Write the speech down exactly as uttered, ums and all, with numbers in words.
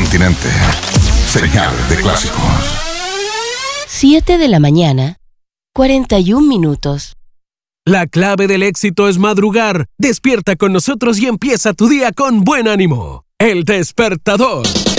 continente. Señal de clásicos. siete de la mañana, cuarenta y un minutos. La clave del éxito es madrugar. Despierta con nosotros y empieza tu día con buen ánimo. El Despertador.